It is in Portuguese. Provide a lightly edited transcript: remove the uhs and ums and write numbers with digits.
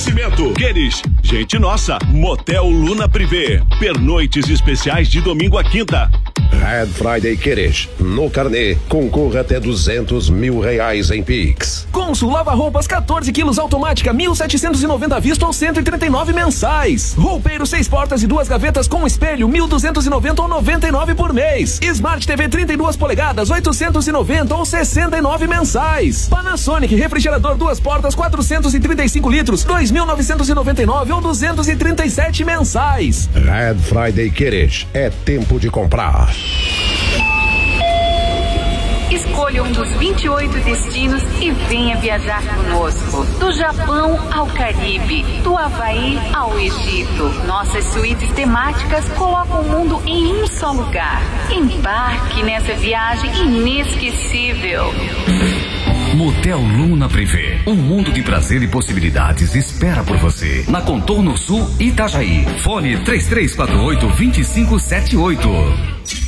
Oferecimento Queres, gente nossa, Motel Luna Privé, pernoites especiais de domingo a quinta. Red Friday Queres, no carnê, concorra até R$200 mil em Pix. Consul Lava Roupas 14 quilos automática, 1.790 à vista ou 139 mensais. Roupeiro 6 portas e 2 gavetas com espelho, 1.290 ou 99 por mês. Smart TV 32 polegadas, 890 ou 69 mensais. Panasonic refrigerador 2 portas, 435 litros, 2.999 ou 237 mensais. Red Friday Queres, é tempo de comprar. Escolha um dos 28 destinos e venha viajar conosco. Do Japão ao Caribe, do Havaí ao Egito. Nossas suítes temáticas colocam o mundo em um só lugar. Embarque nessa viagem inesquecível. Motel Luna Privé, um mundo de prazer e possibilidades espera por você. Na Contorno Sul, Itajaí. Fone 3348-2578.